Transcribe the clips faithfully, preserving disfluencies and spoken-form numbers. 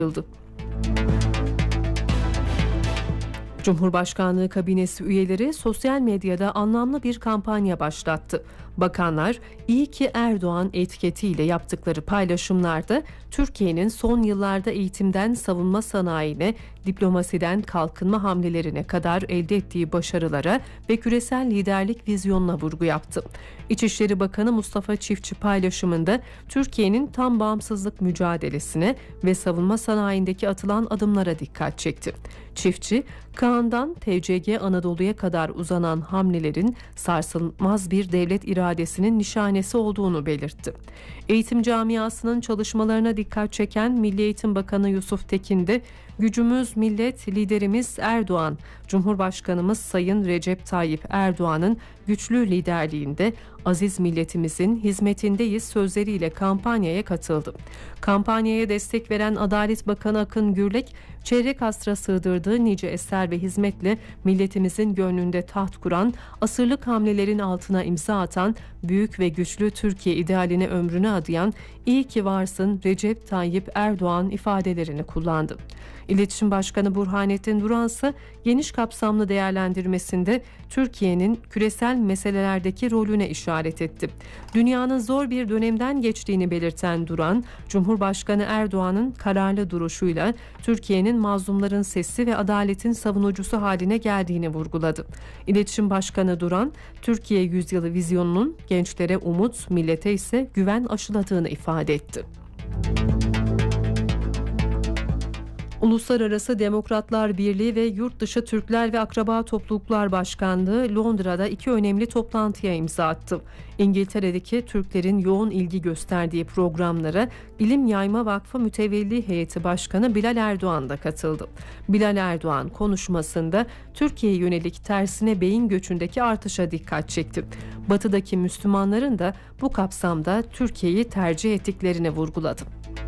yıldı. Cumhurbaşkanlığı kabinesi üyeleri sosyal medyada anlamlı bir kampanya başlattı. Bakanlar "İyi ki Erdoğan" etiketiyle yaptıkları paylaşımlarda Türkiye'nin son yıllarda eğitimden savunma sanayine, diplomasiden kalkınma hamlelerine kadar elde ettiği başarılara ve küresel liderlik vizyonuna vurgu yaptı. İçişleri Bakanı Mustafa Çiftçi paylaşımında Türkiye'nin tam bağımsızlık mücadelesine ve savunma sanayindeki atılan adımlara dikkat çekti. Çiftçi, Kaan'dan T C G Anadolu'ya kadar uzanan hamlelerin sarsılmaz bir devlet iradesinin nişanesi olduğunu belirtti. Eğitim camiasının çalışmalarına dikkat çeken Milli Eğitim Bakanı Yusuf Tekin de "Gücümüz millet, liderimiz Erdoğan, Cumhurbaşkanımız Sayın Recep Tayyip Erdoğan'ın güçlü liderliğinde aziz milletimizin hizmetindeyiz" sözleriyle kampanyaya katıldı. Kampanyaya destek veren Adalet Bakanı Akın Gürlek, çeyrek asra sığdırdığı nice eser ve hizmetle milletimizin gönlünde taht kuran, asırlık hamlelerin altına imza atan, büyük ve güçlü Türkiye idealine ömrünü adayan "İyi ki varsın Recep Tayyip Erdoğan" ifadelerini kullandı. İletişim Başkanı Burhanettin Duran ise geniş kapsamlı değerlendirmesinde Türkiye'nin küresel meselelerdeki rolüne işaret etti. Dünyanın zor bir dönemden geçtiğini belirten Duran, Cumhurbaşkanı Erdoğan'ın kararlı duruşuyla Türkiye'nin mazlumların sesi ve adaletin savunucusu haline geldiğini vurguladı. İletişim Başkanı Duran, Türkiye Yüzyılı vizyonunun gençlere umut, millete ise güven aşıladığını ifade etti. Uluslararası Demokratlar Birliği ve Yurtdışı Türkler ve Akraba Topluluklar Başkanlığı Londra'da iki önemli toplantıya imza attı. İngiltere'deki Türklerin yoğun ilgi gösterdiği programlara İlim Yayma Vakfı Mütevelli Heyeti Başkanı Bilal Erdoğan da katıldı. Bilal Erdoğan konuşmasında Türkiye'ye yönelik tersine beyin göçündeki artışa dikkat çekti. Batı'daki Müslümanların da bu kapsamda Türkiye'yi tercih ettiklerini vurguladı.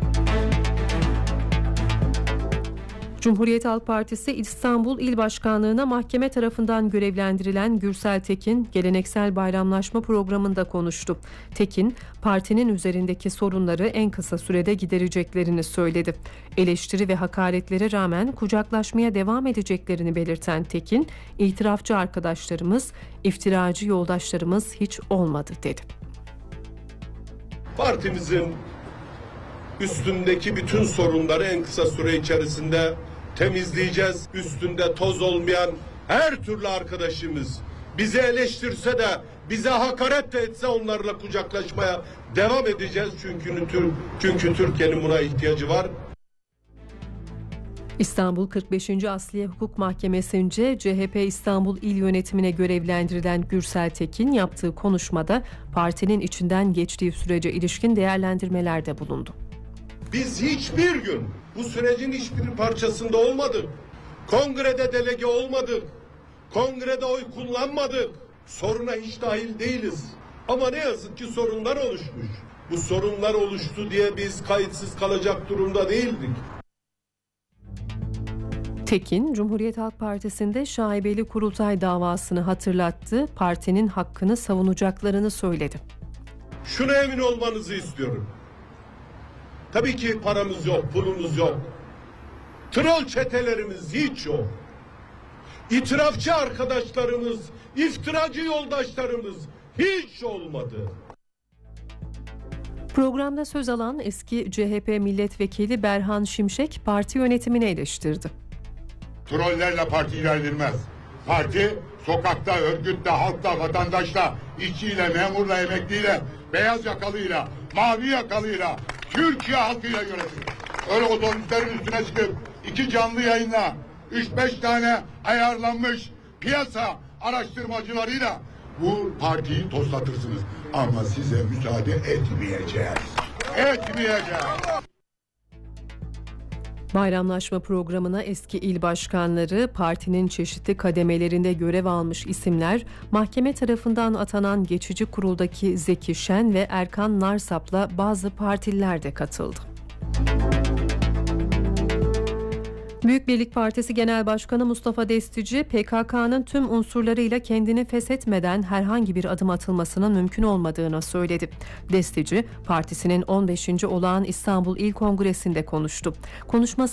Cumhuriyet Halk Partisi İstanbul İl Başkanlığı'na mahkeme tarafından görevlendirilen Gürsel Tekin, geleneksel bayramlaşma programında konuştu. Tekin, partinin üzerindeki sorunları en kısa sürede gidereceklerini söyledi. Eleştiri ve hakaretlere rağmen kucaklaşmaya devam edeceklerini belirten Tekin, "İtirafçı arkadaşlarımız, iftiracı yoldaşlarımız hiç olmadı" dedi. Partimizin üstündeki bütün sorunları en kısa süre içerisinde temizleyeceğiz. Üstünde toz olmayan her türlü arkadaşımız bizi eleştirse de, bize hakaret de etse onlarla kucaklaşmaya devam edeceğiz. Çünkü, çünkü Türkiye'nin buna ihtiyacı var. İstanbul kırk beşinci Asliye Hukuk Mahkemesi'nce C H P İstanbul İl Yönetimine görevlendirilen Gürsel Tekin yaptığı konuşmada partinin içinden geçtiği sürece ilişkin değerlendirmelerde bulundu. Biz hiçbir gün bu sürecin hiçbir parçasında olmadık. Kongrede delege olmadık. Kongrede oy kullanmadık. Soruna hiç dahil değiliz. Ama ne yazık ki sorunlar oluşmuş. Bu sorunlar oluştu diye biz kayıtsız kalacak durumda değildik. Tekin, Cumhuriyet Halk Partisi'nde şaibeli kurultay davasını hatırlattı, partinin hakkını savunacaklarını söyledi. Şuna emin olmanızı istiyorum. Tabii ki paramız yok, pulumuz yok. Troll çetelerimiz hiç yok. İtirafçı arkadaşlarımız, iftiracı yoldaşlarımız hiç olmadı. Programda söz alan eski C H P milletvekili Berhan Şimşek parti yönetimini eleştirdi. Trollerle parti ilerlenmez. Parti sokakta, örgütte, halkta, vatandaşla, işçiyle, memurla, emekliyle, beyaz yakalıyla, mavi yakalıyla, Türkiye halkıyla yönetilir. Öyle otobüslerin üstüne çıkıp iki canlı yayınla, üç beş tane ayarlanmış piyasa araştırmacılarıyla bu partiyi toslatırsınız. Ama size müsaade etmeyeceğiz. Etmeyeceğiz. Bayramlaşma programına eski il başkanları, partinin çeşitli kademelerinde görev almış isimler, mahkeme tarafından atanan geçici kuruldaki Zeki Şen ve Erkan Narsap'la bazı partililer de katıldı. Büyük Birlik Partisi Genel Başkanı Mustafa Destici, P K K'nın tüm unsurlarıyla kendini feshetmeden herhangi bir adım atılmasının mümkün olmadığını söyledi. Destici, partisinin on beşinci olağan İstanbul İl Kongresi'nde konuştu. Konuşması